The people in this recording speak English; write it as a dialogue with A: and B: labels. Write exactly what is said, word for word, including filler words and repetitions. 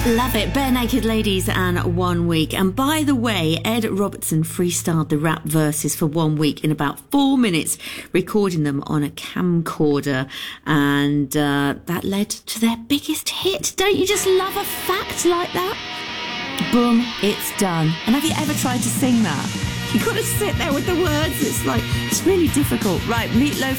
A: Love it. Bare Naked Ladies and One Week. And by the way, Ed Robertson freestyled the rap verses for One Week in about four minutes, recording them on a camcorder. And uh, that led to their biggest hit. Don't you just love a fact like that? Boom, it's done. And have you ever tried to sing that? You've got to sit there with the words. It's like, it's really difficult. Right, Meatloaf